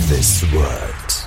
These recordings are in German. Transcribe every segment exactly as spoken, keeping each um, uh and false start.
Elvis World.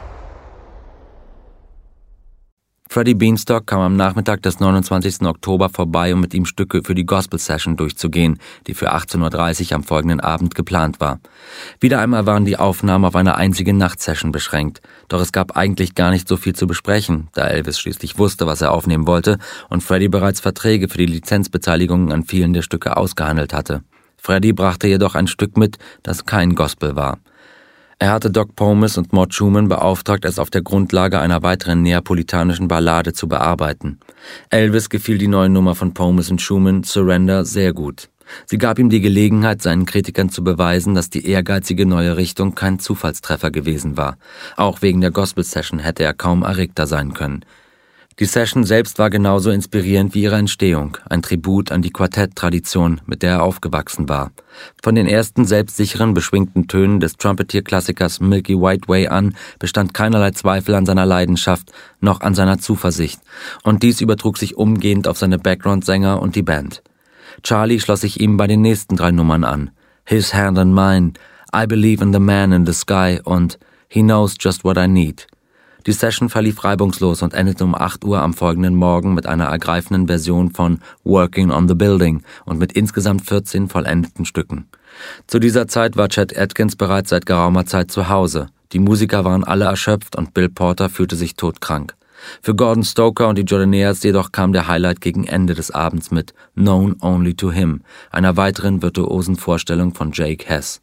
Freddie Beanstalk kam am Nachmittag des neunundzwanzigsten Oktober vorbei, um mit ihm Stücke für die Gospel-Session durchzugehen, die für achtzehn Uhr dreißig am folgenden Abend geplant war. Wieder einmal waren die Aufnahmen auf eine einzige Nachtsession beschränkt. Doch es gab eigentlich gar nicht so viel zu besprechen, da Elvis schließlich wusste, was er aufnehmen wollte und Freddie bereits Verträge für die Lizenzbeteiligungen an vielen der Stücke ausgehandelt hatte. Freddie brachte jedoch ein Stück mit, das kein Gospel war. Er hatte Doc Pomus und Mort Schumann beauftragt, es auf der Grundlage einer weiteren neapolitanischen Ballade zu bearbeiten. Elvis gefiel die neue Nummer von Pomus und Schumann, Surrender, sehr gut. Sie gab ihm die Gelegenheit, seinen Kritikern zu beweisen, dass die ehrgeizige neue Richtung kein Zufallstreffer gewesen war. Auch wegen der Gospel-Session hätte er kaum erregter sein können. Die Session selbst war genauso inspirierend wie ihre Entstehung, ein Tribut an die Quartett-Tradition, mit der er aufgewachsen war. Von den ersten selbstsicheren, beschwingten Tönen des Trumpetierklassikers Milky White Way an bestand keinerlei Zweifel an seiner Leidenschaft, noch an seiner Zuversicht, und dies übertrug sich umgehend auf seine Background-Sänger und die Band. Charlie schloss sich ihm bei den nächsten drei Nummern an: His Hand in Mine, I Believe in the Man in the Sky und He Knows Just What I Need. Die Session verlief reibungslos und endete um acht Uhr am folgenden Morgen mit einer ergreifenden Version von Working on the Building und mit insgesamt vierzehn vollendeten Stücken. Zu dieser Zeit war Chet Atkins bereits seit geraumer Zeit zu Hause. Die Musiker waren alle erschöpft und Bill Porter fühlte sich todkrank. Für Gordon Stoker und die Jordanaires jedoch kam der Highlight gegen Ende des Abends mit Known Only to Him, einer weiteren virtuosen Vorstellung von Jake Hess.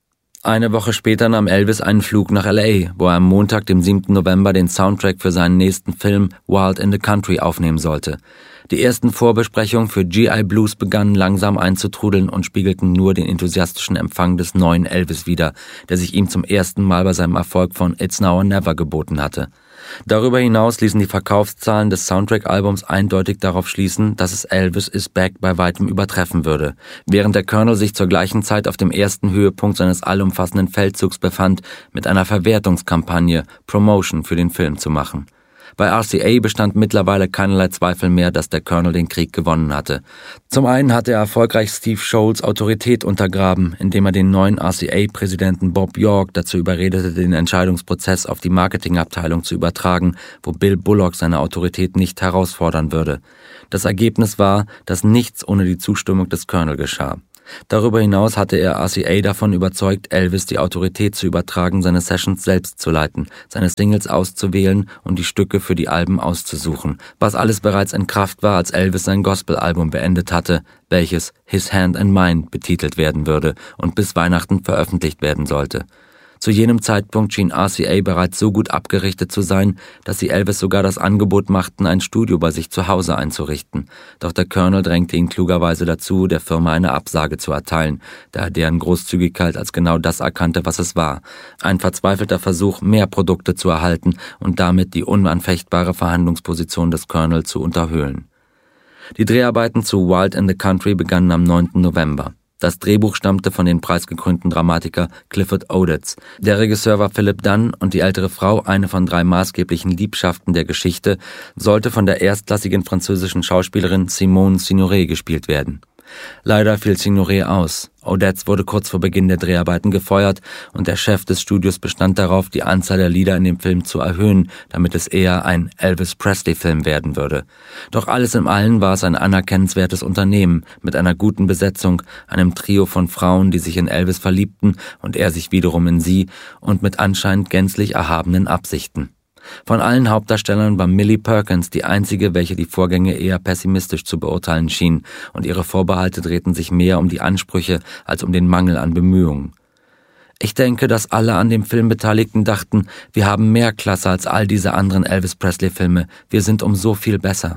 Eine Woche später nahm Elvis einen Flug nach L A, wo er am Montag, dem siebten November, den Soundtrack für seinen nächsten Film Wild in the Country aufnehmen sollte. Die ersten Vorbesprechungen für G I Blues begannen langsam einzutrudeln und spiegelten nur den enthusiastischen Empfang des neuen Elvis wider, der sich ihm zum ersten Mal bei seinem Erfolg von It's Now or Never geboten hatte. Darüber hinaus ließen die Verkaufszahlen des Soundtrack-Albums eindeutig darauf schließen, dass es Elvis is Back bei weitem übertreffen würde, während der Colonel sich zur gleichen Zeit auf dem ersten Höhepunkt seines allumfassenden Feldzugs befand, mit einer Verwertungskampagne Promotion für den Film zu machen. Bei R C A bestand mittlerweile keinerlei Zweifel mehr, dass der Colonel den Krieg gewonnen hatte. Zum einen hatte er erfolgreich Steve Scholls Autorität untergraben, indem er den neuen R C A-Präsidenten Bob York dazu überredete, den Entscheidungsprozess auf die Marketingabteilung zu übertragen, wo Bill Bullock seine Autorität nicht herausfordern würde. Das Ergebnis war, dass nichts ohne die Zustimmung des Colonel geschah. Darüber hinaus hatte er R C A davon überzeugt, Elvis die Autorität zu übertragen, seine Sessions selbst zu leiten, seine Singles auszuwählen und die Stücke für die Alben auszusuchen, was alles bereits in Kraft war, als Elvis sein Gospel-Album beendet hatte, welches His Hand in Mine betitelt werden würde und bis Weihnachten veröffentlicht werden sollte. Zu jenem Zeitpunkt schien R C A bereits so gut abgerichtet zu sein, dass sie Elvis sogar das Angebot machten, ein Studio bei sich zu Hause einzurichten. Doch der Colonel drängte ihn klugerweise dazu, der Firma eine Absage zu erteilen, da er deren Großzügigkeit als genau das erkannte, was es war: ein verzweifelter Versuch, mehr Produkte zu erhalten und damit die unanfechtbare Verhandlungsposition des Colonel zu unterhöhlen. Die Dreharbeiten zu Wild in the Country begannen am neunten November. Das Drehbuch stammte von den preisgekrönten Dramatiker Clifford Odets. Der Regisseur war Philip Dunn und die ältere Frau, eine von drei maßgeblichen Liebschaften der Geschichte, sollte von der erstklassigen französischen Schauspielerin Simone Signoret gespielt werden. Leider fiel Signoret aus. Odets wurde kurz vor Beginn der Dreharbeiten gefeuert und der Chef des Studios bestand darauf, die Anzahl der Lieder in dem Film zu erhöhen, damit es eher ein Elvis Presley-Film werden würde. Doch alles in allem war es ein anerkennenswertes Unternehmen mit einer guten Besetzung, einem Trio von Frauen, die sich in Elvis verliebten und er sich wiederum in sie, und mit anscheinend gänzlich erhabenen Absichten. Von allen Hauptdarstellern war Millie Perkins die einzige, welche die Vorgänge eher pessimistisch zu beurteilen schien, und ihre Vorbehalte drehten sich mehr um die Ansprüche als um den Mangel an Bemühungen. Ich denke, dass alle an dem Film Beteiligten dachten, wir haben mehr Klasse als all diese anderen Elvis Presley-Filme, wir sind um so viel besser.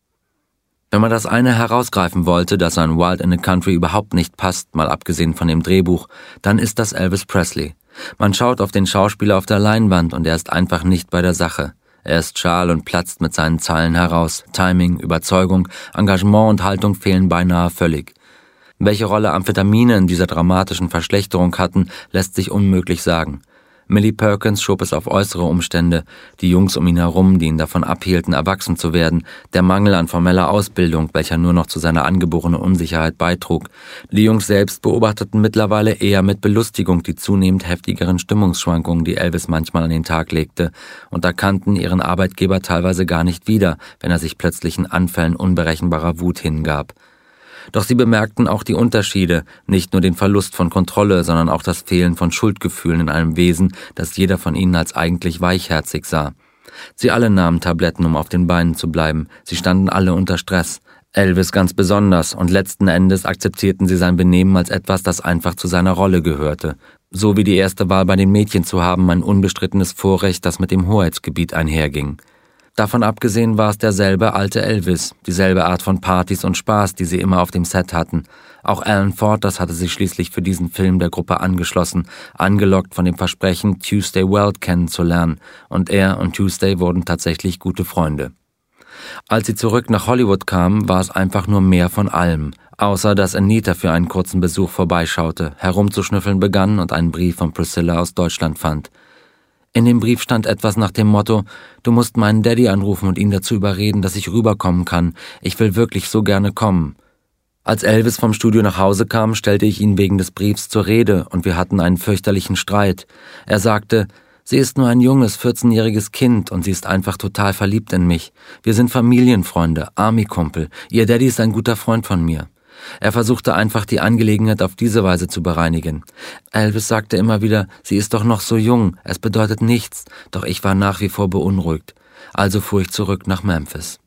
Wenn man das eine herausgreifen wollte, das an Wild in the Country überhaupt nicht passt, mal abgesehen von dem Drehbuch, dann ist das Elvis Presley. Man schaut auf den Schauspieler auf der Leinwand und er ist einfach nicht bei der Sache. Er ist schal und platzt mit seinen Zeilen heraus. Timing, Überzeugung, Engagement und Haltung fehlen beinahe völlig. Welche Rolle Amphetamine in dieser dramatischen Verschlechterung hatten, lässt sich unmöglich sagen. Millie Perkins schob es auf äußere Umstände, die Jungs um ihn herum, die ihn davon abhielten, erwachsen zu werden, der Mangel an formeller Ausbildung, welcher nur noch zu seiner angeborenen Unsicherheit beitrug. Die Jungs selbst beobachteten mittlerweile eher mit Belustigung die zunehmend heftigeren Stimmungsschwankungen, die Elvis manchmal an den Tag legte, und erkannten ihren Arbeitgeber teilweise gar nicht wieder, wenn er sich plötzlichen Anfällen unberechenbarer Wut hingab. Doch sie bemerkten auch die Unterschiede, nicht nur den Verlust von Kontrolle, sondern auch das Fehlen von Schuldgefühlen in einem Wesen, das jeder von ihnen als eigentlich weichherzig sah. Sie alle nahmen Tabletten, um auf den Beinen zu bleiben. Sie standen alle unter Stress. Elvis ganz besonders, und letzten Endes akzeptierten sie sein Benehmen als etwas, das einfach zu seiner Rolle gehörte. So wie die erste Wahl bei den Mädchen zu haben, ein unbestrittenes Vorrecht, das mit dem Hoheitsgebiet einherging. Davon abgesehen war es derselbe alte Elvis, dieselbe Art von Partys und Spaß, die sie immer auf dem Set hatten. Auch Alan Fortas hatte sich schließlich für diesen Film der Gruppe angeschlossen, angelockt von dem Versprechen, Tuesday Weld kennenzulernen, und er und Tuesday wurden tatsächlich gute Freunde. Als sie zurück nach Hollywood kamen, war es einfach nur mehr von allem, außer dass Anita für einen kurzen Besuch vorbeischaute, herumzuschnüffeln begann und einen Brief von Priscilla aus Deutschland fand. In dem Brief stand etwas nach dem Motto: Du musst meinen Daddy anrufen und ihn dazu überreden, dass ich rüberkommen kann. Ich will wirklich so gerne kommen. Als Elvis vom Studio nach Hause kam, stellte ich ihn wegen des Briefs zur Rede und wir hatten einen fürchterlichen Streit. Er sagte: Sie ist nur ein junges, vierzehnjähriges Kind und sie ist einfach total verliebt in mich. Wir sind Familienfreunde, Army-Kumpel. Ihr Daddy ist ein guter Freund von mir. Er versuchte einfach, die Angelegenheit auf diese Weise zu bereinigen. Elvis sagte immer wieder, sie ist doch noch so jung, es bedeutet nichts, doch ich war nach wie vor beunruhigt. Also fuhr ich zurück nach Memphis.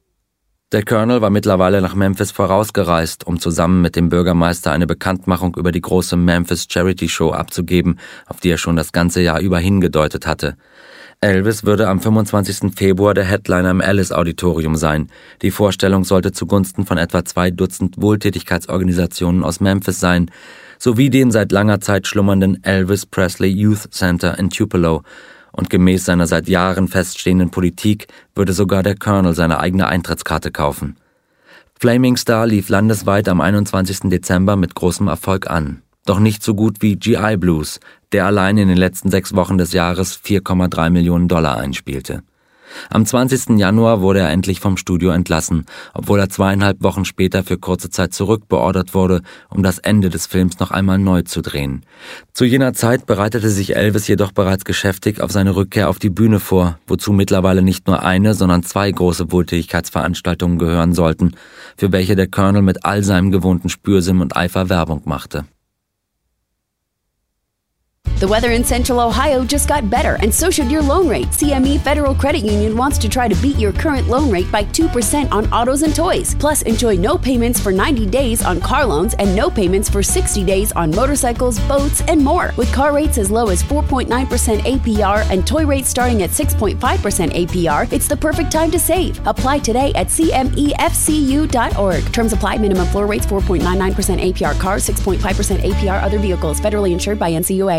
Der Colonel war mittlerweile nach Memphis vorausgereist, um zusammen mit dem Bürgermeister eine Bekanntmachung über die große Memphis Charity Show abzugeben, auf die er schon das ganze Jahr über hingedeutet hatte. Elvis würde am fünfundzwanzigsten Februar der Headliner im Alice Auditorium sein. Die Vorstellung sollte zugunsten von etwa zwei Dutzend Wohltätigkeitsorganisationen aus Memphis sein, sowie dem seit langer Zeit schlummernden Elvis Presley Youth Center in Tupelo. Und gemäß seiner seit Jahren feststehenden Politik würde sogar der Colonel seine eigene Eintrittskarte kaufen. Flaming Star lief landesweit am einundzwanzigsten Dezember mit großem Erfolg an. Doch nicht so gut wie G I Blues, der allein in den letzten sechs Wochen des Jahres vier Komma drei Millionen Dollar einspielte. Am zwanzigsten Januar wurde er endlich vom Studio entlassen, obwohl er zweieinhalb Wochen später für kurze Zeit zurückbeordert wurde, um das Ende des Films noch einmal neu zu drehen. Zu jener Zeit bereitete sich Elvis jedoch bereits geschäftig auf seine Rückkehr auf die Bühne vor, wozu mittlerweile nicht nur eine, sondern zwei große Wohltätigkeitsveranstaltungen gehören sollten, für welche der Colonel mit all seinem gewohnten Spürsinn und Eifer Werbung machte. The weather in Central Ohio just got better, and so should your loan rate. C M E Federal Credit Union wants to try to beat your current loan rate by two percent on autos and toys. Plus, enjoy no payments for ninety days on car loans and no payments for sixty days on motorcycles, boats, and more. With car rates as low as four point nine percent A P R and toy rates starting at six point five percent A P R, it's the perfect time to save. Apply today at C M E F C U dot org. Terms apply. Minimum floor rates four point nine nine percent A P R cars, six point five percent A P R other vehicles. Federally insured by N C U A.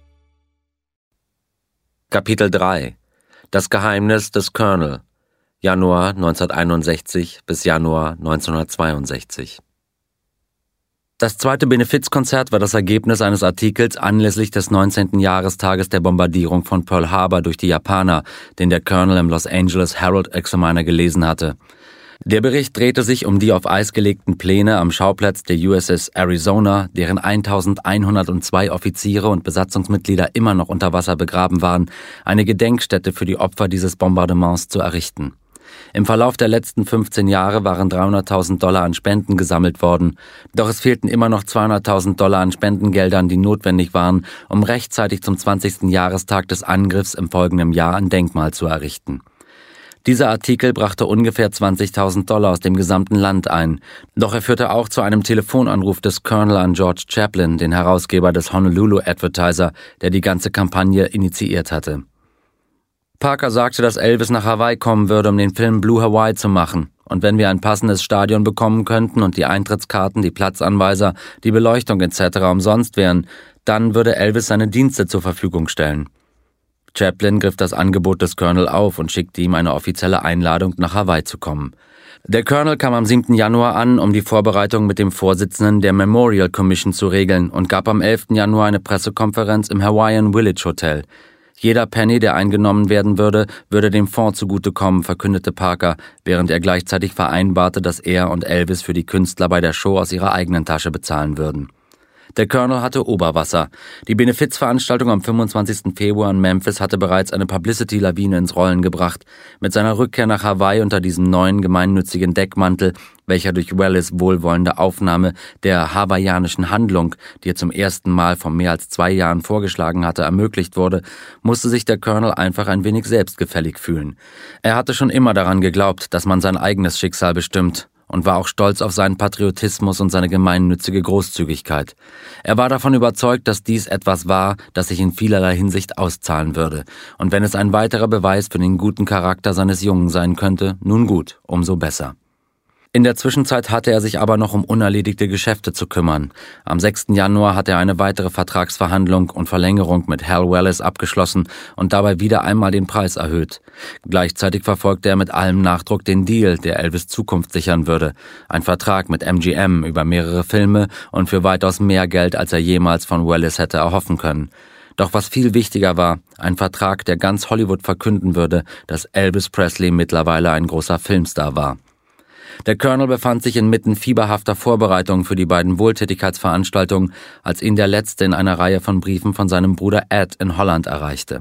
Kapitel drei. Das Geheimnis des Colonel. Januar neunzehnhunderteinundsechzig bis Januar neunzehnhundertzweiundsechzig. Das zweite Benefizkonzert war das Ergebnis eines Artikels anlässlich des neunzehnten Jahrestages der Bombardierung von Pearl Harbor durch die Japaner, den der Colonel im Los Angeles Herald Examiner gelesen hatte. Der Bericht drehte sich um die auf Eis gelegten Pläne am Schauplatz der U S S Arizona, deren eintausendeinhundertzwei Offiziere und Besatzungsmitglieder immer noch unter Wasser begraben waren, eine Gedenkstätte für die Opfer dieses Bombardements zu errichten. Im Verlauf der letzten fünfzehn Jahre waren dreihunderttausend Dollar an Spenden gesammelt worden, doch es fehlten immer noch zweihunderttausend Dollar an Spendengeldern, die notwendig waren, um rechtzeitig zum zwanzigsten Jahrestag des Angriffs im folgenden Jahr ein Denkmal zu errichten. Dieser Artikel brachte ungefähr zwanzigtausend Dollar aus dem gesamten Land ein, doch er führte auch zu einem Telefonanruf des Colonel an George Chaplin, den Herausgeber des Honolulu Advertiser, der die ganze Kampagne initiiert hatte. Parker sagte, dass Elvis nach Hawaii kommen würde, um den Film Blue Hawaii zu machen. Und wenn wir ein passendes Stadion bekommen könnten und die Eintrittskarten, die Platzanweiser, die Beleuchtung et cetera umsonst wären, dann würde Elvis seine Dienste zur Verfügung stellen. Chaplin griff das Angebot des Colonel auf und schickte ihm eine offizielle Einladung, nach Hawaii zu kommen. Der Colonel kam am siebten Januar an, um die Vorbereitung mit dem Vorsitzenden der Memorial Commission zu regeln und gab am elften Januar eine Pressekonferenz im Hawaiian Village Hotel. Jeder Penny, der eingenommen werden würde, würde dem Fonds zugutekommen, verkündete Parker, während er gleichzeitig vereinbarte, dass er und Elvis für die Künstler bei der Show aus ihrer eigenen Tasche bezahlen würden. Der Colonel hatte Oberwasser. Die Benefizveranstaltung am fünfundzwanzigsten Februar in Memphis hatte bereits eine Publicity-Lawine ins Rollen gebracht. Mit seiner Rückkehr nach Hawaii unter diesem neuen gemeinnützigen Deckmantel, welcher durch Wallace wohlwollende Aufnahme der hawaiianischen Handlung, die er zum ersten Mal vor mehr als zwei Jahren vorgeschlagen hatte, ermöglicht wurde, musste sich der Colonel einfach ein wenig selbstgefällig fühlen. Er hatte schon immer daran geglaubt, dass man sein eigenes Schicksal bestimmt, und war auch stolz auf seinen Patriotismus und seine gemeinnützige Großzügigkeit. Er war davon überzeugt, dass dies etwas war, das sich in vielerlei Hinsicht auszahlen würde. Und wenn es ein weiterer Beweis für den guten Charakter seines Jungen sein könnte, nun gut, umso besser. In der Zwischenzeit hatte er sich aber noch um unerledigte Geschäfte zu kümmern. Am sechsten Januar hat er eine weitere Vertragsverhandlung und Verlängerung mit Hal Wallace abgeschlossen und dabei wieder einmal den Preis erhöht. Gleichzeitig verfolgte er mit allem Nachdruck den Deal, der Elvis Zukunft sichern würde. Ein Vertrag mit M G M über mehrere Filme und für weitaus mehr Geld, als er jemals von Wallace hätte erhoffen können. Doch was viel wichtiger war, ein Vertrag, der ganz Hollywood verkünden würde, dass Elvis Presley mittlerweile ein großer Filmstar war. Der Colonel befand sich inmitten fieberhafter Vorbereitungen für die beiden Wohltätigkeitsveranstaltungen, als ihn der letzte in einer Reihe von Briefen von seinem Bruder Ed in Holland erreichte.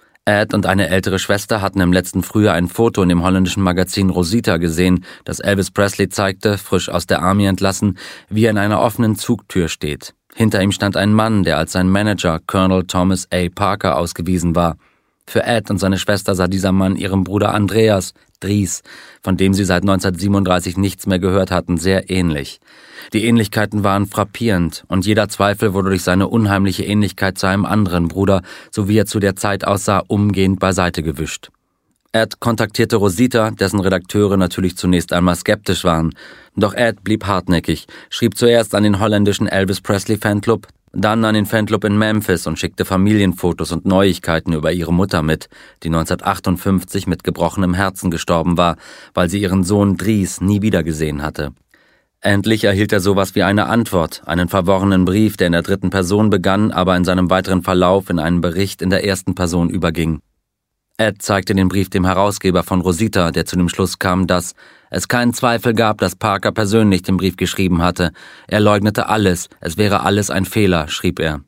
Ed und eine ältere Schwester hatten im letzten Frühjahr ein Foto in dem holländischen Magazin Rosita gesehen, das Elvis Presley zeigte, frisch aus der Army entlassen, wie er in einer offenen Zugtür steht. Hinter ihm stand ein Mann, der als sein Manager Colonel Thomas A. Parker ausgewiesen war. Für Ed und seine Schwester sah dieser Mann ihrem Bruder Andreas Dries, von dem sie seit neunzehnhundertsiebenunddreißig nichts mehr gehört hatten, sehr ähnlich. Die Ähnlichkeiten waren frappierend und jeder Zweifel wurde durch seine unheimliche Ähnlichkeit zu einem anderen Bruder, so wie er zu der Zeit aussah, umgehend beiseite gewischt. Ed kontaktierte Rosita, dessen Redakteure natürlich zunächst einmal skeptisch waren. Doch Ed blieb hartnäckig, schrieb zuerst an den holländischen Elvis Presley Fanclub, dann an den Fanclub in Memphis und schickte Familienfotos und Neuigkeiten über ihre Mutter mit, die neunzehnhundertachtundfünfzig mit gebrochenem Herzen gestorben war, weil sie ihren Sohn Dries nie wiedergesehen hatte. Endlich erhielt er sowas wie eine Antwort, einen verworrenen Brief, der in der dritten Person begann, aber in seinem weiteren Verlauf in einen Bericht in der ersten Person überging. Ed zeigte den Brief dem Herausgeber von Rosita, der zu dem Schluss kam, dass es keinen Zweifel gab, dass Parker persönlich den Brief geschrieben hatte. Er leugnete alles, es wäre alles ein Fehler, schrieb er.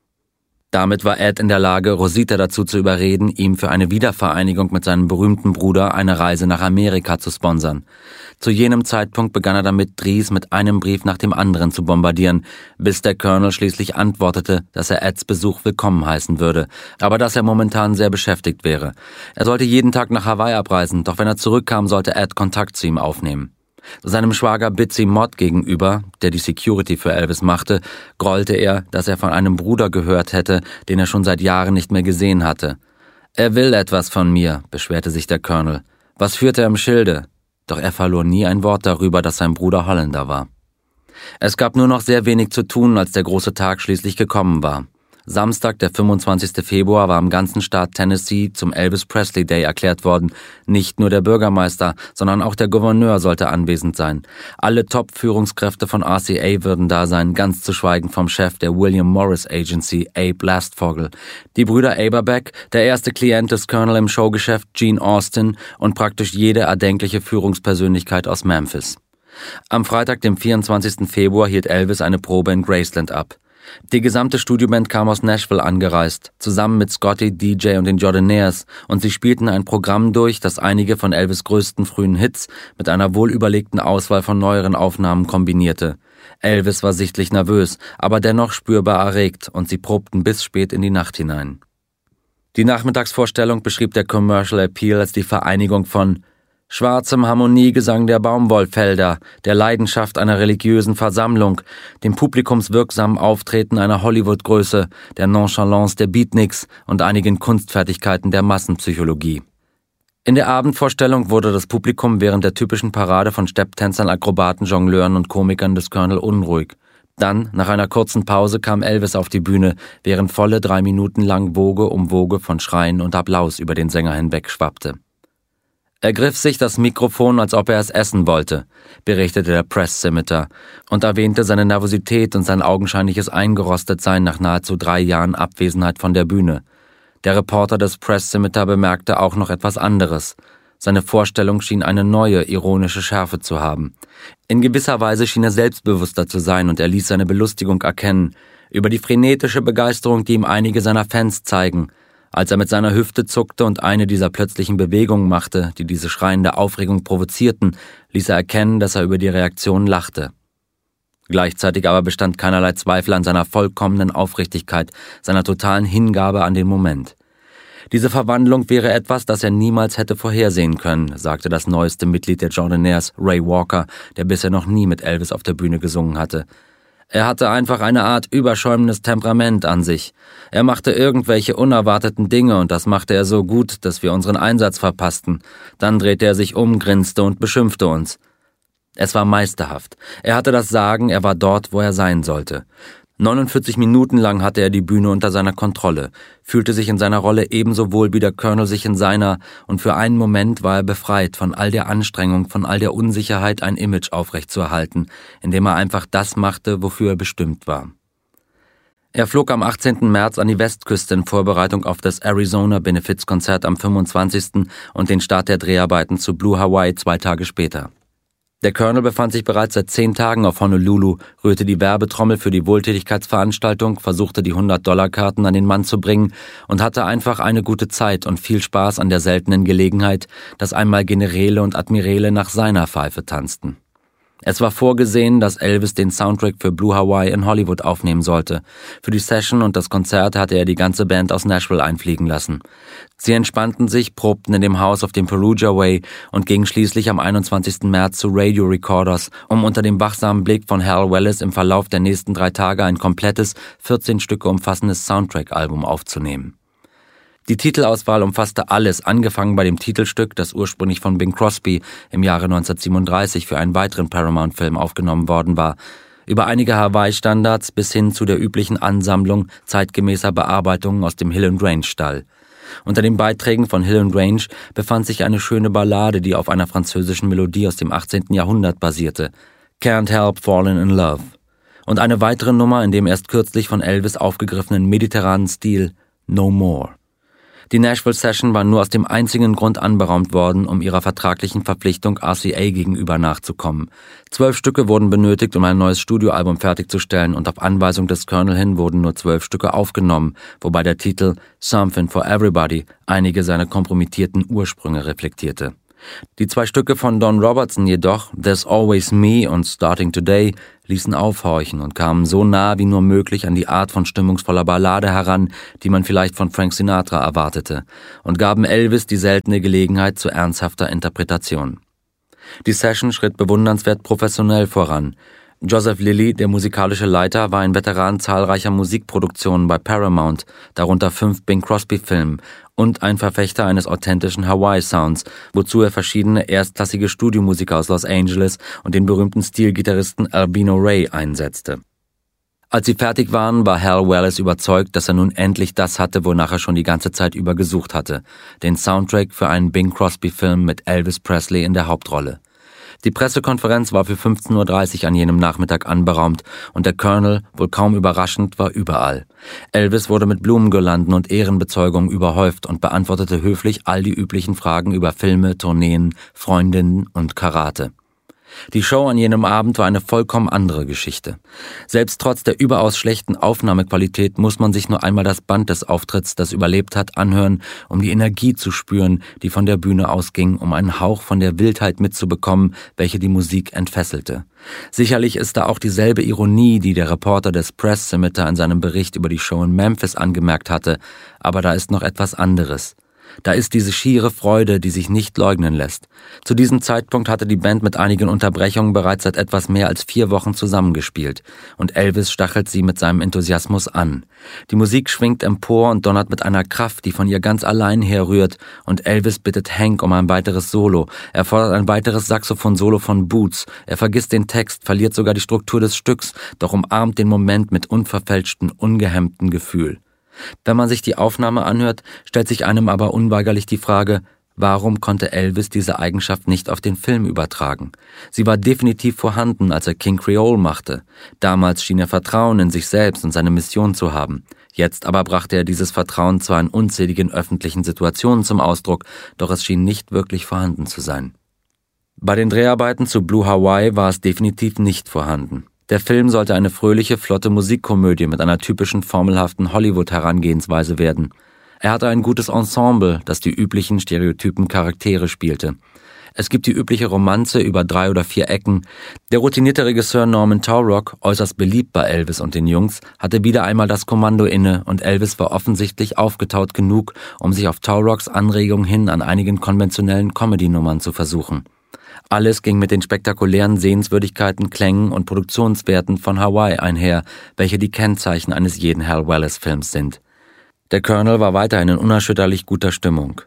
Damit war Ed in der Lage, Rosita dazu zu überreden, ihm für eine Wiedervereinigung mit seinem berühmten Bruder eine Reise nach Amerika zu sponsern. Zu jenem Zeitpunkt begann er damit, Dries mit einem Brief nach dem anderen zu bombardieren, bis der Colonel schließlich antwortete, dass er Eds Besuch willkommen heißen würde, aber dass er momentan sehr beschäftigt wäre. Er sollte jeden Tag nach Hawaii abreisen, doch wenn er zurückkam, sollte Ed Kontakt zu ihm aufnehmen. Seinem Schwager Bitsy Mott gegenüber, der die Security für Elvis machte, grollte er, dass er von einem Bruder gehört hätte, den er schon seit Jahren nicht mehr gesehen hatte. »Er will etwas von mir«, beschwerte sich der Colonel. »Was führt er im Schilde?« Doch er verlor nie ein Wort darüber, dass sein Bruder Holländer war. Es gab nur noch sehr wenig zu tun, als der große Tag schließlich gekommen war. Samstag, der fünfundzwanzigste Februar, war im ganzen Staat Tennessee zum Elvis Presley Day erklärt worden. Nicht nur der Bürgermeister, sondern auch der Gouverneur sollte anwesend sein. Alle Top-Führungskräfte von R C A würden da sein, ganz zu schweigen vom Chef der William Morris Agency, Abe Lastfogel, die Brüder Aberbeck, der erste Klient des Colonel im Showgeschäft, Gene Austin, und praktisch jede erdenkliche Führungspersönlichkeit aus Memphis. Am Freitag, dem vierundzwanzigsten Februar, hielt Elvis eine Probe in Graceland ab. Die gesamte Studioband kam aus Nashville angereist, zusammen mit Scotty, D J und den Jordanaires, und sie spielten ein Programm durch, das einige von Elvis' größten frühen Hits mit einer wohlüberlegten Auswahl von neueren Aufnahmen kombinierte. Elvis war sichtlich nervös, aber dennoch spürbar erregt, und sie probten bis spät in die Nacht hinein. Die Nachmittagsvorstellung beschrieb der Commercial Appeal als die Vereinigung von schwarzem Harmoniegesang der Baumwollfelder, der Leidenschaft einer religiösen Versammlung, dem publikumswirksamen Auftreten einer Hollywood-Größe, der Nonchalance der Beatniks und einigen Kunstfertigkeiten der Massenpsychologie. In der Abendvorstellung wurde das Publikum während der typischen Parade von Stepptänzern, Akrobaten, Jongleuren und Komikern des Colonel unruhig. Dann, nach einer kurzen Pause, kam Elvis auf die Bühne, während volle drei Minuten lang Woge um Woge von Schreien und Applaus über den Sänger hinweg schwappte. Er griff sich das Mikrofon, als ob er es essen wollte, berichtete der Press Scimitar und erwähnte seine Nervosität und sein augenscheinliches Eingerostetsein nach nahezu drei Jahren Abwesenheit von der Bühne. Der Reporter des Press Scimitar bemerkte auch noch etwas anderes. Seine Vorstellung schien eine neue, ironische Schärfe zu haben. In gewisser Weise schien er selbstbewusster zu sein und er ließ seine Belustigung erkennen, über die frenetische Begeisterung, die ihm einige seiner Fans zeigen, als er mit seiner Hüfte zuckte und eine dieser plötzlichen Bewegungen machte, die diese schreiende Aufregung provozierten, ließ er erkennen, dass er über die Reaktion lachte. Gleichzeitig aber bestand keinerlei Zweifel an seiner vollkommenen Aufrichtigkeit, seiner totalen Hingabe an den Moment. Diese Verwandlung wäre etwas, das er niemals hätte vorhersehen können, sagte das neueste Mitglied der Jordanaires, Ray Walker, der bisher noch nie mit Elvis auf der Bühne gesungen hatte. Er hatte einfach eine Art überschäumendes Temperament an sich. Er machte irgendwelche unerwarteten Dinge und das machte er so gut, dass wir unseren Einsatz verpassten. Dann drehte er sich um, grinste und beschimpfte uns. Es war meisterhaft. Er hatte das Sagen, er war dort, wo er sein sollte. neunundvierzig Minuten lang hatte er die Bühne unter seiner Kontrolle, fühlte sich in seiner Rolle ebenso wohl wie der Colonel sich in seiner, und für einen Moment war er befreit von all der Anstrengung, von all der Unsicherheit, ein Image aufrechtzuerhalten, indem er einfach das machte, wofür er bestimmt war. Er flog am achtzehnten März an die Westküste in Vorbereitung auf das Arizona-Benefizkonzert am fünfundzwanzigsten und den Start der Dreharbeiten zu Blue Hawaii zwei Tage später. Der Colonel befand sich bereits seit zehn Tagen auf Honolulu, rührte die Werbetrommel für die Wohltätigkeitsveranstaltung, versuchte die hundert-Dollar-Karten an den Mann zu bringen und hatte einfach eine gute Zeit und viel Spaß an der seltenen Gelegenheit, dass einmal Generäle und Admiräle nach seiner Pfeife tanzten. Es war vorgesehen, dass Elvis den Soundtrack für Blue Hawaii in Hollywood aufnehmen sollte. Für die Session und das Konzert hatte er die ganze Band aus Nashville einfliegen lassen. Sie entspannten sich, probten in dem Haus auf dem Perugia Way und gingen schließlich am einundzwanzigsten März zu Radio Recorders, um unter dem wachsamen Blick von Hal Wallis im Verlauf der nächsten drei Tage ein komplettes, vierzehn Stücke umfassendes Soundtrack-Album aufzunehmen. Die Titelauswahl umfasste alles, angefangen bei dem Titelstück, das ursprünglich von Bing Crosby im Jahre neunzehnhundertsiebenunddreißig für einen weiteren Paramount-Film aufgenommen worden war, über einige Hawaii-Standards bis hin zu der üblichen Ansammlung zeitgemäßer Bearbeitungen aus dem Hill and Range-Stall. Unter den Beiträgen von Hill and Range befand sich eine schöne Ballade, die auf einer französischen Melodie aus dem achtzehnten Jahrhundert basierte, Can't Help Falling in Love, und eine weitere Nummer in dem erst kürzlich von Elvis aufgegriffenen mediterranen Stil, No More. Die Nashville-Session war nur aus dem einzigen Grund anberaumt worden, um ihrer vertraglichen Verpflichtung R C A gegenüber nachzukommen. Zwölf Stücke wurden benötigt, um ein neues Studioalbum fertigzustellen, und auf Anweisung des Colonel hin wurden nur zwölf Stücke aufgenommen, wobei der Titel Something for Everybody einige seiner kompromittierten Ursprünge reflektierte. Die zwei Stücke von Don Robertson jedoch, There's Always Me und Starting Today, ließen aufhorchen und kamen so nah wie nur möglich an die Art von stimmungsvoller Ballade heran, die man vielleicht von Frank Sinatra erwartete, und gaben Elvis die seltene Gelegenheit zu ernsthafter Interpretation. Die Session schritt bewundernswert professionell voran. Joseph Lilly, der musikalische Leiter, war ein Veteran zahlreicher Musikproduktionen bei Paramount, darunter fünf Bing Crosby-Filmen, und ein Verfechter eines authentischen Hawaii-Sounds, wozu er verschiedene erstklassige Studiomusiker aus Los Angeles und den berühmten Stilgitarristen Albino Ray einsetzte. Als sie fertig waren, war Hal Wallis überzeugt, dass er nun endlich das hatte, wonach er schon die ganze Zeit über gesucht hatte, den Soundtrack für einen Bing Crosby-Film mit Elvis Presley in der Hauptrolle. Die Pressekonferenz war für fünfzehn Uhr dreißig an jenem Nachmittag anberaumt und der Colonel, wohl kaum überraschend, war überall. Elvis wurde mit Blumengirlanden und Ehrenbezeugungen überhäuft und beantwortete höflich all die üblichen Fragen über Filme, Tourneen, Freundinnen und Karate. Die Show an jenem Abend war eine vollkommen andere Geschichte. Selbst trotz der überaus schlechten Aufnahmequalität muss man sich nur einmal das Band des Auftritts, das überlebt hat, anhören, um die Energie zu spüren, die von der Bühne ausging, um einen Hauch von der Wildheit mitzubekommen, welche die Musik entfesselte. Sicherlich ist da auch dieselbe Ironie, die der Reporter des Press Scimitar in seinem Bericht über die Show in Memphis angemerkt hatte, aber da ist noch etwas anderes. Da ist diese schiere Freude, die sich nicht leugnen lässt. Zu diesem Zeitpunkt hatte die Band mit einigen Unterbrechungen bereits seit etwas mehr als vier Wochen zusammengespielt, und Elvis stachelt sie mit seinem Enthusiasmus an. Die Musik schwingt empor und donnert mit einer Kraft, die von ihr ganz allein herrührt, und Elvis bittet Hank um ein weiteres Solo. Er fordert ein weiteres Saxophon-Solo von Boots. Er vergisst den Text, verliert sogar die Struktur des Stücks, doch umarmt den Moment mit unverfälschtem, ungehemmtem Gefühl. Wenn man sich die Aufnahme anhört, stellt sich einem aber unweigerlich die Frage, Warum konnte Elvis diese Eigenschaft nicht auf den Film übertragen? Sie war definitiv vorhanden, als er King Creole machte. Damals schien er Vertrauen in sich selbst und seine Mission zu haben. Jetzt aber brachte er dieses Vertrauen zwar in unzähligen öffentlichen Situationen zum Ausdruck, doch es schien nicht wirklich vorhanden zu sein. Bei den Dreharbeiten zu Blue Hawaii war es definitiv nicht vorhanden. Der Film sollte eine fröhliche, flotte Musikkomödie mit einer typischen formelhaften Hollywood-Herangehensweise werden. Er hatte ein gutes Ensemble, das die üblichen stereotypen Charaktere spielte. Es gibt die übliche Romanze über drei oder vier Ecken. Der routinierte Regisseur Norman Taurog, äußerst beliebt bei Elvis und den Jungs, hatte wieder einmal das Kommando inne und Elvis war offensichtlich aufgetaut genug, um sich auf Taurogs Anregung hin an einigen konventionellen Comedy-Nummern zu versuchen. Alles ging mit den spektakulären Sehenswürdigkeiten, Klängen und Produktionswerten von Hawaii einher, welche die Kennzeichen eines jeden Hal Wallis-Films sind. Der Colonel war weiterhin in unerschütterlich guter Stimmung.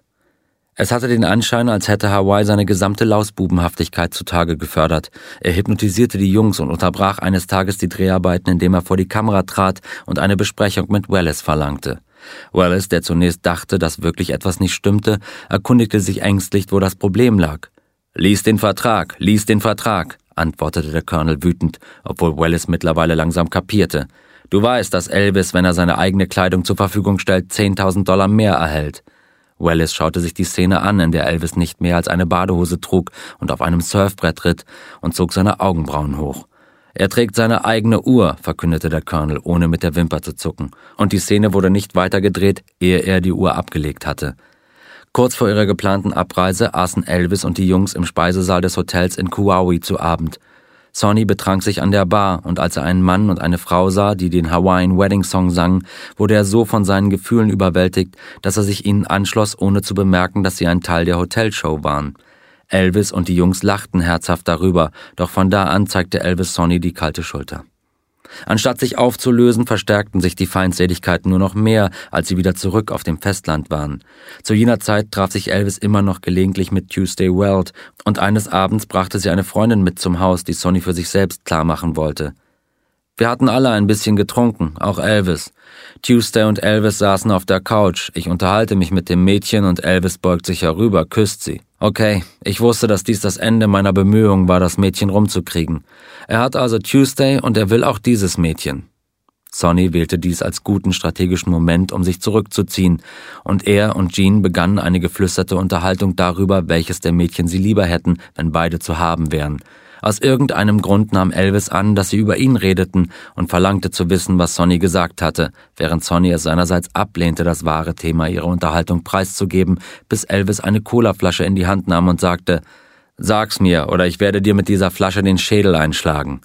Es hatte den Anschein, als hätte Hawaii seine gesamte Lausbubenhaftigkeit zutage gefördert. Er hypnotisierte die Jungs und unterbrach eines Tages die Dreharbeiten, indem er vor die Kamera trat und eine Besprechung mit Wallis verlangte. Wallis, der zunächst dachte, dass wirklich etwas nicht stimmte, erkundigte sich ängstlich, wo das Problem lag. »Lies den Vertrag, lies den Vertrag«, antwortete der Colonel wütend, obwohl Wallis mittlerweile langsam kapierte. »Du weißt, dass Elvis, wenn er seine eigene Kleidung zur Verfügung stellt, zehntausend Dollar mehr erhält.« Wallis schaute sich die Szene an, in der Elvis nicht mehr als eine Badehose trug und auf einem Surfbrett ritt, und zog seine Augenbrauen hoch. »Er trägt seine eigene Uhr«, verkündete der Colonel, ohne mit der Wimper zu zucken, und die Szene wurde nicht weiter gedreht, ehe er die Uhr abgelegt hatte. Kurz vor ihrer geplanten Abreise aßen Elvis und die Jungs im Speisesaal des Hotels in Kauai zu Abend. Sonny betrank sich an der Bar, und als er einen Mann und eine Frau sah, die den Hawaiian Wedding Song sangen, wurde er so von seinen Gefühlen überwältigt, dass er sich ihnen anschloss, ohne zu bemerken, dass sie ein Teil der Hotelshow waren. Elvis und die Jungs lachten herzhaft darüber, doch von da an zeigte Elvis Sonny die kalte Schulter. Anstatt sich aufzulösen, verstärkten sich die Feindseligkeiten nur noch mehr, als sie wieder zurück auf dem Festland waren. Zu jener Zeit traf sich Elvis immer noch gelegentlich mit Tuesday Weld, und eines Abends brachte sie eine Freundin mit zum Haus, die Sonny für sich selbst klar machen wollte. Wir hatten alle ein bisschen getrunken, auch Elvis. Tuesday und Elvis saßen auf der Couch. Ich unterhalte mich mit dem Mädchen und Elvis beugt sich herüber, küsst sie. Okay, ich wusste, dass dies das Ende meiner Bemühungen war, das Mädchen rumzukriegen. Er hat also Tuesday und er will auch dieses Mädchen. Sonny wählte dies als guten strategischen Moment, um sich zurückzuziehen, und er und Jean begannen eine geflüsterte Unterhaltung darüber, welches der Mädchen sie lieber hätten, wenn beide zu haben wären. Aus irgendeinem Grund nahm Elvis an, dass sie über ihn redeten, und verlangte zu wissen, was Sonny gesagt hatte, während Sonny es seinerseits ablehnte, das wahre Thema ihrer Unterhaltung preiszugeben, bis Elvis eine Colaflasche in die Hand nahm und sagte, »Sag's mir, oder ich werde dir mit dieser Flasche den Schädel einschlagen.«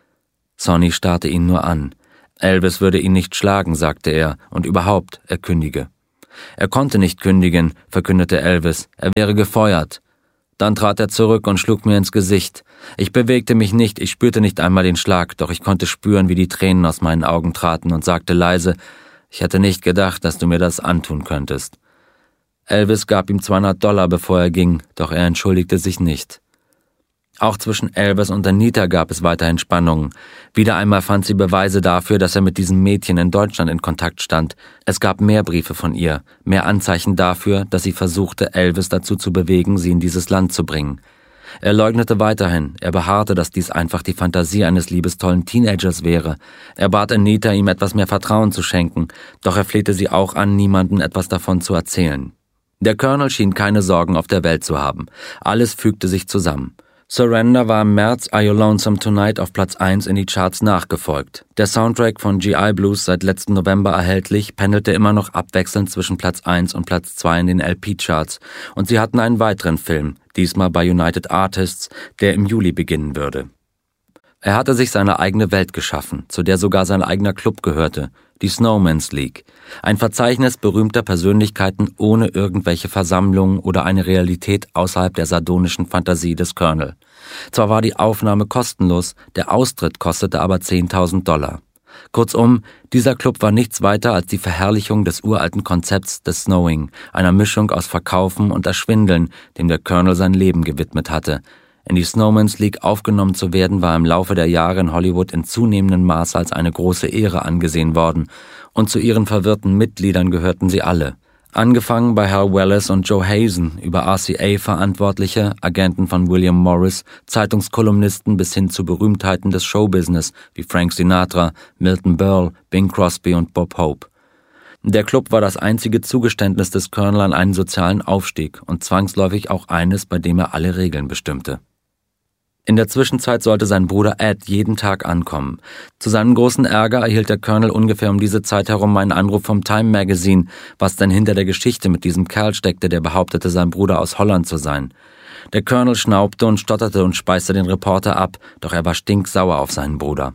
Sonny starrte ihn nur an. Elvis würde ihn nicht schlagen, sagte er, und überhaupt, er kündige. Er konnte nicht kündigen, verkündete Elvis, er wäre gefeuert. Dann trat er zurück und schlug mir ins Gesicht. Ich bewegte mich nicht, ich spürte nicht einmal den Schlag, doch ich konnte spüren, wie die Tränen aus meinen Augen traten und sagte leise, ich hätte nicht gedacht, dass du mir das antun könntest. Elvis gab ihm zweihundert Dollar, bevor er ging, doch er entschuldigte sich nicht. Auch zwischen Elvis und Anita gab es weiterhin Spannungen. Wieder einmal fand sie Beweise dafür, dass er mit diesem Mädchen in Deutschland in Kontakt stand. Es gab mehr Briefe von ihr, mehr Anzeichen dafür, dass sie versuchte, Elvis dazu zu bewegen, sie in dieses Land zu bringen. Er leugnete weiterhin, er beharrte, dass dies einfach die Fantasie eines liebestollen Teenagers wäre. Er bat Anita, ihm etwas mehr Vertrauen zu schenken, doch er flehte sie auch an, niemandem etwas davon zu erzählen. Der Colonel schien keine Sorgen auf der Welt zu haben. Alles fügte sich zusammen. Surrender war im März Are You Lonesome Tonight auf Platz eins in die Charts nachgefolgt. Der Soundtrack von G I Blues, seit letzten November erhältlich, pendelte immer noch abwechselnd zwischen Platz eins und Platz zwei in den L P-Charts, und sie hatten einen weiteren Film, diesmal bei United Artists, der im Juli beginnen würde. Er hatte sich seine eigene Welt geschaffen, zu der sogar sein eigener Club gehörte, die Snowman's League. Ein Verzeichnis berühmter Persönlichkeiten ohne irgendwelche Versammlungen oder eine Realität außerhalb der sardonischen Fantasie des Colonel. Zwar war die Aufnahme kostenlos, der Austritt kostete aber zehntausend Dollar. Kurzum, dieser Club war nichts weiter als die Verherrlichung des uralten Konzepts des Snowing, einer Mischung aus Verkaufen und Erschwindeln, dem der Colonel sein Leben gewidmet hatte. In die Snowman's League aufgenommen zu werden, war im Laufe der Jahre in Hollywood in zunehmendem Maße als eine große Ehre angesehen worden, und zu ihren verwirrten Mitgliedern gehörten sie alle. Angefangen bei Hal Wallace und Joe Hazen, über R C A-Verantwortliche, Agenten von William Morris, Zeitungskolumnisten bis hin zu Berühmtheiten des Showbusiness wie Frank Sinatra, Milton Berle, Bing Crosby und Bob Hope. Der Club war das einzige Zugeständnis des Colonel an einen sozialen Aufstieg und zwangsläufig auch eines, bei dem er alle Regeln bestimmte. In der Zwischenzeit sollte sein Bruder Ed jeden Tag ankommen. Zu seinem großen Ärger erhielt der Colonel ungefähr um diese Zeit herum einen Anruf vom Time Magazine, was denn hinter der Geschichte mit diesem Kerl steckte, der behauptete, sein Bruder aus Holland zu sein. Der Colonel schnaubte und stotterte und speiste den Reporter ab, doch er war stinksauer auf seinen Bruder.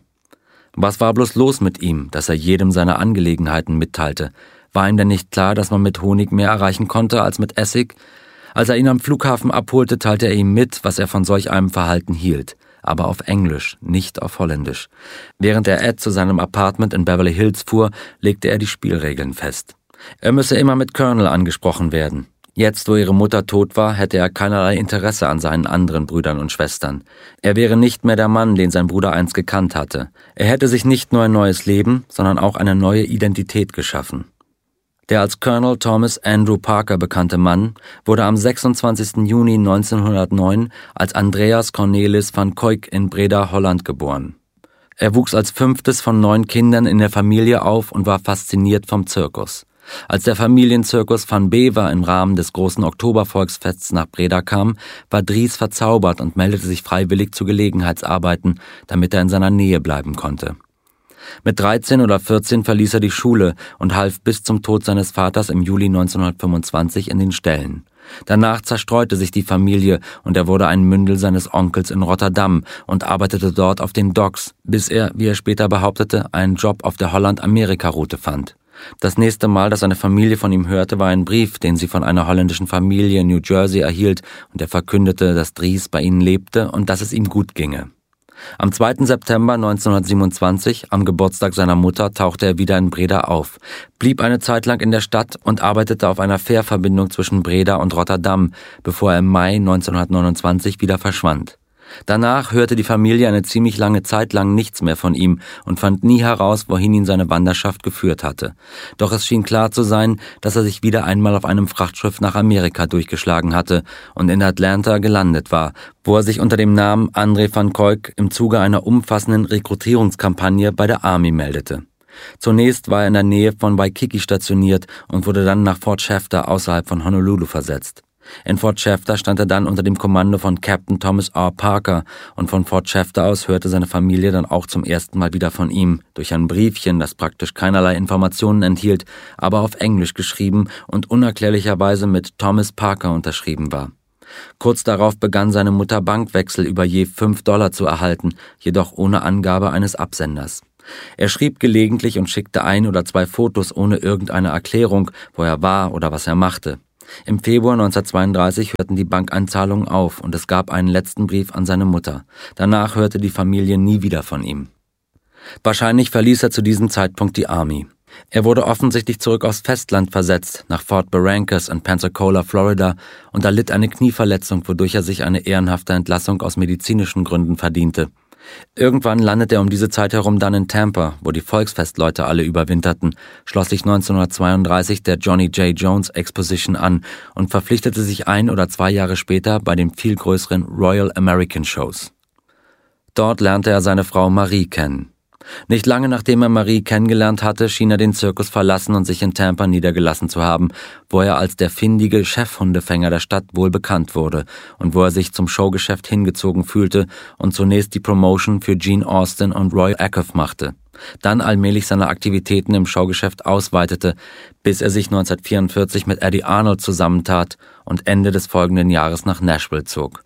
Was war bloß los mit ihm, dass er jedem seine Angelegenheiten mitteilte? War ihm denn nicht klar, dass man mit Honig mehr erreichen konnte als mit Essig? Als er ihn am Flughafen abholte, teilte er ihm mit, was er von solch einem Verhalten hielt, aber auf Englisch, nicht auf Holländisch. Während er Ed zu seinem Apartment in Beverly Hills fuhr, legte er die Spielregeln fest. Er müsse immer mit Colonel angesprochen werden. Jetzt, wo ihre Mutter tot war, hätte er keinerlei Interesse an seinen anderen Brüdern und Schwestern. Er wäre nicht mehr der Mann, den sein Bruder einst gekannt hatte. Er hätte sich nicht nur ein neues Leben, sondern auch eine neue Identität geschaffen. Der als Colonel Thomas Andrew Parker bekannte Mann wurde am sechsundzwanzigsten Juni neunzehnhundertneun als Andreas Cornelis van Kuijk in Breda, Holland geboren. Er wuchs als fünftes von neun Kindern in der Familie auf und war fasziniert vom Zirkus. Als der Familienzirkus van Bever im Rahmen des großen Oktobervolksfests nach Breda kam, war Dries verzaubert und meldete sich freiwillig zu Gelegenheitsarbeiten, damit er in seiner Nähe bleiben konnte. Mit dreizehn oder vierzehn verließ er die Schule und half bis zum Tod seines Vaters im Juli neunzehnhundertfünfundzwanzig in den Ställen. Danach zerstreute sich die Familie und er wurde ein Mündel seines Onkels in Rotterdam und arbeitete dort auf den Docks, bis er, wie er später behauptete, einen Job auf der Holland-Amerika-Route fand. Das nächste Mal, dass seine Familie von ihm hörte, war ein Brief, den sie von einer holländischen Familie in New Jersey erhielt, und er verkündete, dass Dries bei ihnen lebte und dass es ihm gut ginge. Am zweiten September neunzehnhundertsiebenundzwanzig, am Geburtstag seiner Mutter, tauchte er wieder in Breda auf, blieb eine Zeit lang in der Stadt und arbeitete auf einer Fährverbindung zwischen Breda und Rotterdam, bevor er im Mai neunzehnhundertneunundzwanzig wieder verschwand. Danach hörte die Familie eine ziemlich lange Zeit lang nichts mehr von ihm und fand nie heraus, wohin ihn seine Wanderschaft geführt hatte. Doch es schien klar zu sein, dass er sich wieder einmal auf einem Frachtschiff nach Amerika durchgeschlagen hatte und in Atlanta gelandet war, wo er sich unter dem Namen André van Kuijk im Zuge einer umfassenden Rekrutierungskampagne bei der Army meldete. Zunächst war er in der Nähe von Waikiki stationiert und wurde dann nach Fort Shafter außerhalb von Honolulu versetzt. In Fort Shafter stand er dann unter dem Kommando von Captain Thomas R. Parker und von Fort Shafter aus hörte seine Familie dann auch zum ersten Mal wieder von ihm, durch ein Briefchen, das praktisch keinerlei Informationen enthielt, aber auf Englisch geschrieben und unerklärlicherweise mit Thomas Parker unterschrieben war. Kurz darauf begann seine Mutter Bankwechsel über je fünf Dollar zu erhalten, jedoch ohne Angabe eines Absenders. Er schrieb gelegentlich und schickte ein oder zwei Fotos ohne irgendeine Erklärung, wo er war oder was er machte. Im Februar neunzehnhundertzweiunddreißig hörten die Bankeinzahlungen auf und es gab einen letzten Brief an seine Mutter. Danach hörte die Familie nie wieder von ihm. Wahrscheinlich verließ er zu diesem Zeitpunkt die Army. Er wurde offensichtlich zurück aufs Festland versetzt, nach Fort Barrancas in Pensacola, Florida, und erlitt eine Knieverletzung, wodurch er sich eine ehrenhafte Entlassung aus medizinischen Gründen verdiente. Irgendwann landete er um diese Zeit herum dann in Tampa, wo die Volksfestleute alle überwinterten, schloss sich neunzehnhundertzweiunddreißig der Johnny J. Jones Exposition an und verpflichtete sich ein oder zwei Jahre später bei den viel größeren Royal American Shows. Dort lernte er seine Frau Marie kennen. Nicht lange nachdem er Marie kennengelernt hatte, schien er den Zirkus verlassen und sich in Tampa niedergelassen zu haben, wo er als der findige Chefhundefänger der Stadt wohl bekannt wurde und wo er sich zum Showgeschäft hingezogen fühlte und zunächst die Promotion für Gene Austin und Roy Acuff machte, dann allmählich seine Aktivitäten im Showgeschäft ausweitete, bis er sich neunzehnhundertvierundvierzig mit Eddie Arnold zusammentat und Ende des folgenden Jahres nach Nashville zog.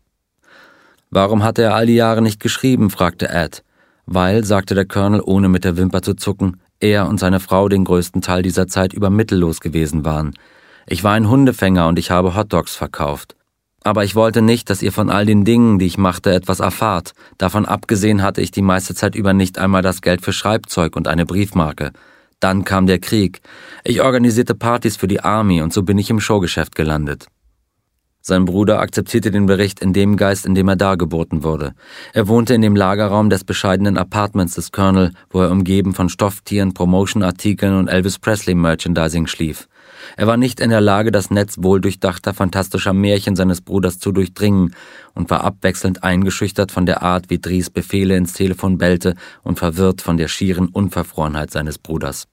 »Warum hatte er all die Jahre nicht geschrieben?« fragte Ed. Weil, sagte der Colonel, ohne mit der Wimper zu zucken, er und seine Frau den größten Teil dieser Zeit über mittellos gewesen waren. Ich war ein Hundefänger und ich habe Hotdogs verkauft. Aber ich wollte nicht, dass ihr von all den Dingen, die ich machte, etwas erfahrt. Davon abgesehen hatte ich die meiste Zeit über nicht einmal das Geld für Schreibzeug und eine Briefmarke. Dann kam der Krieg. Ich organisierte Partys für die Army und so bin ich im Showgeschäft gelandet. Sein Bruder akzeptierte den Bericht in dem Geist, in dem er dargeboten wurde. Er wohnte in dem Lagerraum des bescheidenen Apartments des Colonel, wo er umgeben von Stofftieren, Promotion-Artikeln und Elvis Presley-Merchandising schlief. Er war nicht in der Lage, das Netz wohldurchdachter, fantastischer Märchen seines Bruders zu durchdringen und war abwechselnd eingeschüchtert von der Art, wie Dries Befehle ins Telefon bellte und verwirrt von der schieren Unverfrorenheit seines Bruders.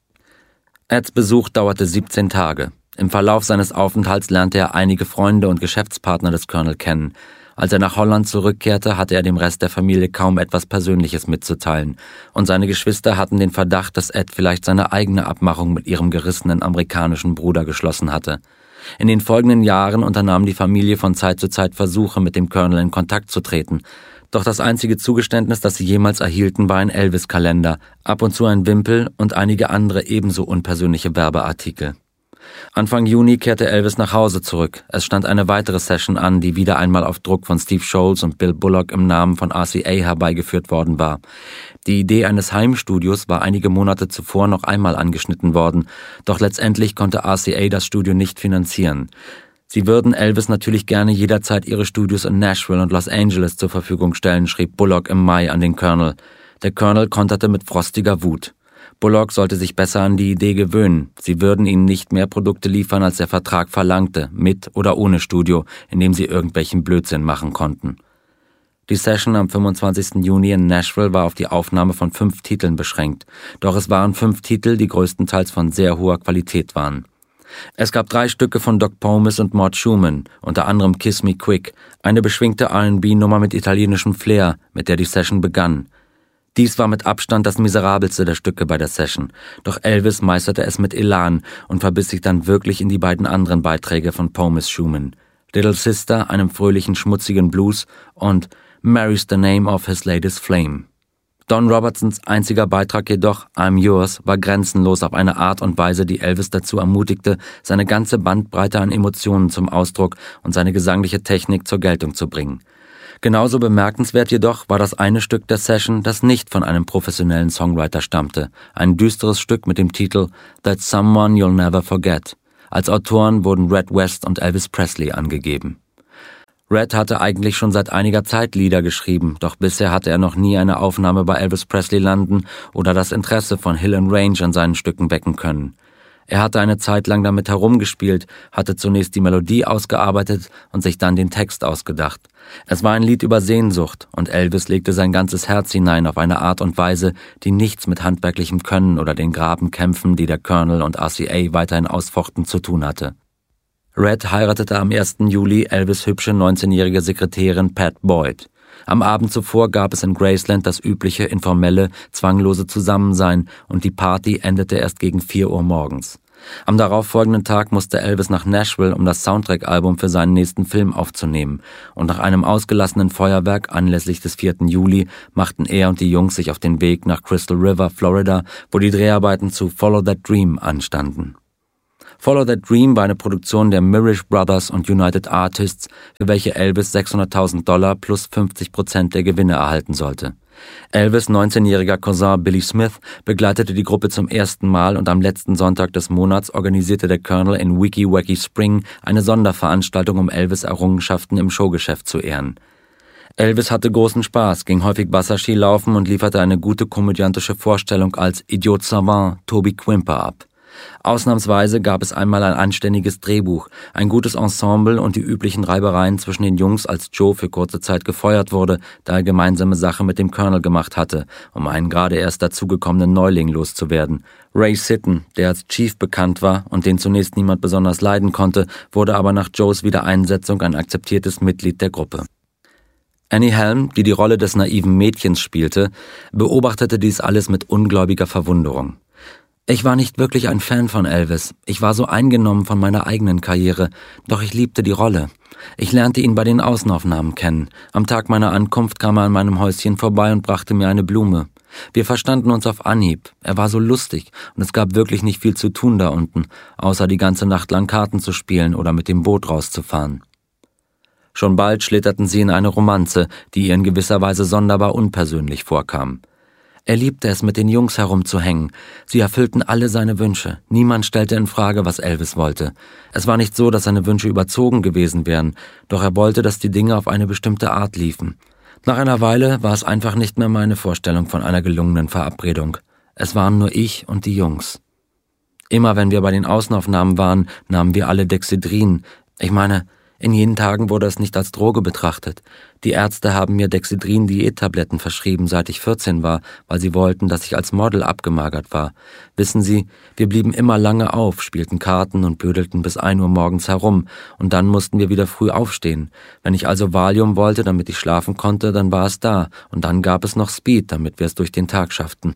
Eds Besuch dauerte siebzehn Tage. Im Verlauf seines Aufenthalts lernte er einige Freunde und Geschäftspartner des Colonel kennen. Als er nach Holland zurückkehrte, hatte er dem Rest der Familie kaum etwas Persönliches mitzuteilen, und seine Geschwister hatten den Verdacht, dass Ed vielleicht seine eigene Abmachung mit ihrem gerissenen amerikanischen Bruder geschlossen hatte. In den folgenden Jahren unternahm die Familie von Zeit zu Zeit Versuche, mit dem Colonel in Kontakt zu treten. Doch das einzige Zugeständnis, das sie jemals erhielten, war ein Elvis-Kalender, ab und zu ein Wimpel und einige andere ebenso unpersönliche Werbeartikel. Anfang Juni kehrte Elvis nach Hause zurück. Es stand eine weitere Session an, die wieder einmal auf Druck von Steve Sholes und Bill Bullock im Namen von R C A herbeigeführt worden war. Die Idee eines Heimstudios war einige Monate zuvor noch einmal angeschnitten worden, doch letztendlich konnte R C A das Studio nicht finanzieren. Sie würden Elvis natürlich gerne jederzeit ihre Studios in Nashville und Los Angeles zur Verfügung stellen, schrieb Bullock im Mai an den Colonel. Der Colonel konterte mit frostiger Wut. Bullock sollte sich besser an die Idee gewöhnen. Sie würden ihnen nicht mehr Produkte liefern, als der Vertrag verlangte, mit oder ohne Studio, in dem sie irgendwelchen Blödsinn machen konnten. Die Session am fünfundzwanzigsten Juni in Nashville war auf die Aufnahme von fünf Titeln beschränkt. Doch es waren fünf Titel, die größtenteils von sehr hoher Qualität waren. Es gab drei Stücke von Doc Pomus und Mort Schumann, unter anderem Kiss Me Quick, eine beschwingte R and B-Nummer mit italienischem Flair, mit der die Session begann. Dies war mit Abstand das miserabelste der Stücke bei der Session, doch Elvis meisterte es mit Elan und verbiss sich dann wirklich in die beiden anderen Beiträge von Pomus Schumann, Little Sister, einem fröhlichen, schmutzigen Blues, und Mary's the Name of His Latest Flame. Don Robertsons einziger Beitrag jedoch, I'm Yours, war grenzenlos auf eine Art und Weise, die Elvis dazu ermutigte, seine ganze Bandbreite an Emotionen zum Ausdruck und seine gesangliche Technik zur Geltung zu bringen. Genauso bemerkenswert jedoch war das eine Stück der Session, das nicht von einem professionellen Songwriter stammte, ein düsteres Stück mit dem Titel That's Someone You'll Never Forget. Als Autoren wurden Red West und Elvis Presley angegeben. Red hatte eigentlich schon seit einiger Zeit Lieder geschrieben, doch bisher hatte er noch nie eine Aufnahme bei Elvis Presley landen oder das Interesse von Hill and Range an seinen Stücken wecken können. Er hatte eine Zeit lang damit herumgespielt, hatte zunächst die Melodie ausgearbeitet und sich dann den Text ausgedacht. Es war ein Lied über Sehnsucht und Elvis legte sein ganzes Herz hinein auf eine Art und Weise, die nichts mit handwerklichem Können oder den Grabenkämpfen, die der Colonel und R C A weiterhin ausfochten, zu tun hatte. Red heiratete am ersten Juli Elvis' hübsche neunzehnjährige Sekretärin Pat Boyd. Am Abend zuvor gab es in Graceland das übliche, informelle, zwanglose Zusammensein und die Party endete erst gegen vier Uhr morgens. Am darauffolgenden Tag musste Elvis nach Nashville, um das Soundtrack-Album für seinen nächsten Film aufzunehmen, und nach einem ausgelassenen Feuerwerk anlässlich des vierten Juli machten er und die Jungs sich auf den Weg nach Crystal River, Florida, wo die Dreharbeiten zu Follow That Dream anstanden. Follow That Dream war eine Produktion der Mirisch Brothers und United Artists, für welche Elvis sechshunderttausend Dollar plus fünfzig Prozent der Gewinne erhalten sollte. Elvis' neunzehnjähriger Cousin Billy Smith begleitete die Gruppe zum ersten Mal und am letzten Sonntag des Monats organisierte der Colonel in Wiki Wacky Spring eine Sonderveranstaltung, um Elvis' Errungenschaften im Showgeschäft zu ehren. Elvis hatte großen Spaß, ging häufig Wasserski laufen und lieferte eine gute komödiantische Vorstellung als Idiot Savant Toby Quimper ab. Ausnahmsweise gab es einmal ein anständiges Drehbuch, ein gutes Ensemble und die üblichen Reibereien zwischen den Jungs, als Joe für kurze Zeit gefeuert wurde, da er gemeinsame Sache mit dem Colonel gemacht hatte, um einen gerade erst dazugekommenen Neuling loszuwerden. Ray Sitton, der als Chief bekannt war und den zunächst niemand besonders leiden konnte, wurde aber nach Joes Wiedereinsetzung ein akzeptiertes Mitglied der Gruppe. Annie Helm, die die Rolle des naiven Mädchens spielte, beobachtete dies alles mit ungläubiger Verwunderung. Ich war nicht wirklich ein Fan von Elvis. Ich war so eingenommen von meiner eigenen Karriere, doch ich liebte die Rolle. Ich lernte ihn bei den Außenaufnahmen kennen. Am Tag meiner Ankunft kam er an meinem Häuschen vorbei und brachte mir eine Blume. Wir verstanden uns auf Anhieb. Er war so lustig und es gab wirklich nicht viel zu tun da unten, außer die ganze Nacht lang Karten zu spielen oder mit dem Boot rauszufahren. Schon bald schlitterten sie in eine Romanze, die ihr in gewisser Weise sonderbar unpersönlich vorkam. Er liebte es, mit den Jungs herumzuhängen. Sie erfüllten alle seine Wünsche. Niemand stellte in Frage, was Elvis wollte. Es war nicht so, dass seine Wünsche überzogen gewesen wären, doch er wollte, dass die Dinge auf eine bestimmte Art liefen. Nach einer Weile war es einfach nicht mehr meine Vorstellung von einer gelungenen Verabredung. Es waren nur ich und die Jungs. Immer wenn wir bei den Außenaufnahmen waren, nahmen wir alle Dexedrin. Ich meine, in jenen Tagen wurde es nicht als Droge betrachtet. Die Ärzte haben mir Dexedrin-Diättabletten verschrieben, seit ich vierzehn war, weil sie wollten, dass ich als Model abgemagert war. Wissen Sie, wir blieben immer lange auf, spielten Karten und bödelten bis ein Uhr morgens herum, und dann mussten wir wieder früh aufstehen. Wenn ich also Valium wollte, damit ich schlafen konnte, dann war es da, und dann gab es noch Speed, damit wir es durch den Tag schafften.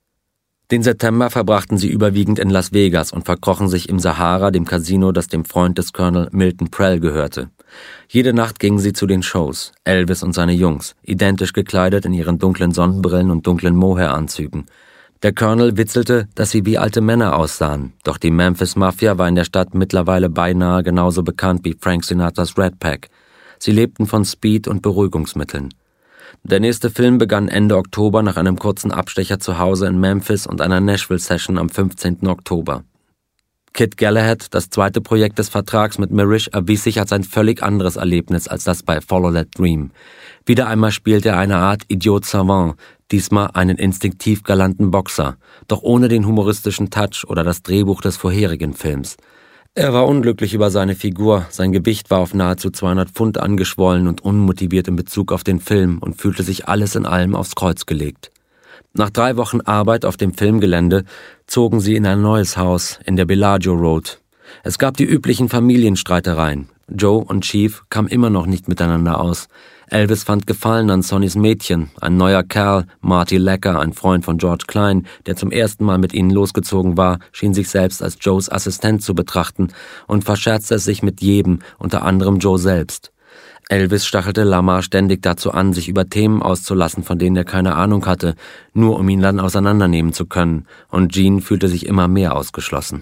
Den September verbrachten sie überwiegend in Las Vegas und verkrochen sich im Sahara, dem Casino, das dem Freund des Colonel Milton Prell gehörte. Jede Nacht gingen sie zu den Shows, Elvis und seine Jungs, identisch gekleidet in ihren dunklen Sonnenbrillen und dunklen Mohair-Anzügen. Der Colonel witzelte, dass sie wie alte Männer aussahen, doch die Memphis Mafia war in der Stadt mittlerweile beinahe genauso bekannt wie Frank Sinatras Rat Pack. Sie lebten von Speed und Beruhigungsmitteln. Der nächste Film begann Ende Oktober nach einem kurzen Abstecher zu Hause in Memphis und einer Nashville-Session am fünfzehnten Oktober. Kid Galahad, das zweite Projekt des Vertrags mit Mirisch, erwies sich als ein völlig anderes Erlebnis als das bei Follow That Dream. Wieder einmal spielte er eine Art Idiot Savant, diesmal einen instinktiv galanten Boxer, doch ohne den humoristischen Touch oder das Drehbuch des vorherigen Films. Er war unglücklich über seine Figur, sein Gewicht war auf nahezu zweihundert Pfund angeschwollen und unmotiviert in Bezug auf den Film und fühlte sich alles in allem aufs Kreuz gelegt. Nach drei Wochen Arbeit auf dem Filmgelände zogen sie in ein neues Haus in der Bellagio Road. Es gab die üblichen Familienstreitereien. Joe und Chief kamen immer noch nicht miteinander aus. Elvis fand Gefallen an Sonnys Mädchen, ein neuer Kerl, Marty Lecker, ein Freund von George Klein, der zum ersten Mal mit ihnen losgezogen war, schien sich selbst als Joes Assistent zu betrachten und verscherzte es sich mit jedem, unter anderem Joe selbst. Elvis stachelte Lamar ständig dazu an, sich über Themen auszulassen, von denen er keine Ahnung hatte, nur um ihn dann auseinandernehmen zu können, und Gene fühlte sich immer mehr ausgeschlossen.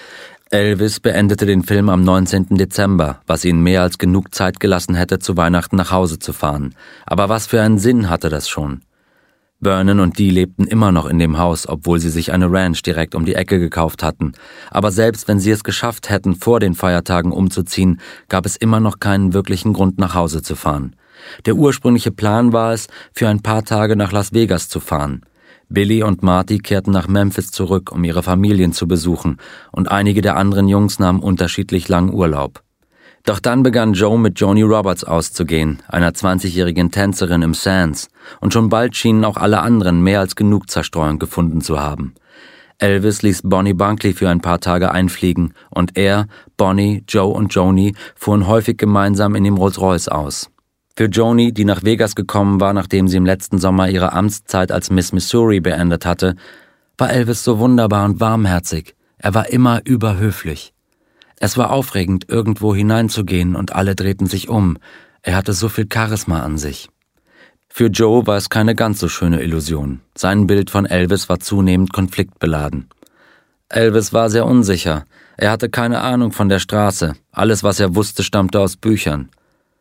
Elvis beendete den Film am neunzehnten Dezember, was ihnen mehr als genug Zeit gelassen hätte, zu Weihnachten nach Hause zu fahren. Aber was für einen Sinn hatte das schon? Vernon und Dee lebten immer noch in dem Haus, obwohl sie sich eine Ranch direkt um die Ecke gekauft hatten. Aber selbst wenn sie es geschafft hätten, vor den Feiertagen umzuziehen, gab es immer noch keinen wirklichen Grund, nach Hause zu fahren. Der ursprüngliche Plan war es, für ein paar Tage nach Las Vegas zu fahren. Billy und Marty kehrten nach Memphis zurück, um ihre Familien zu besuchen, und einige der anderen Jungs nahmen unterschiedlich lang Urlaub. Doch dann begann Joe mit Joni Roberts auszugehen, einer zwanzigjährigen Tänzerin im Sands, und schon bald schienen auch alle anderen mehr als genug Zerstreuung gefunden zu haben. Elvis ließ Bonnie Bunkley für ein paar Tage einfliegen, und er, Bonnie, Joe und Joni fuhren häufig gemeinsam in dem Rolls-Royce aus. Für Joni, die nach Vegas gekommen war, nachdem sie im letzten Sommer ihre Amtszeit als Miss Missouri beendet hatte, war Elvis so wunderbar und warmherzig. Er war immer überhöflich. Es war aufregend, irgendwo hineinzugehen, und alle drehten sich um. Er hatte so viel Charisma an sich. Für Joe war es keine ganz so schöne Illusion. Sein Bild von Elvis war zunehmend konfliktbeladen. Elvis war sehr unsicher. Er hatte keine Ahnung von der Straße. Alles, was er wusste, stammte aus Büchern.